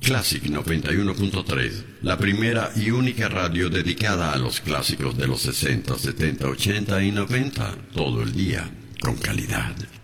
Classic 91.3, la primera y única radio dedicada a los clásicos de los 60, 70, 80 y 90, todo el día, con calidad.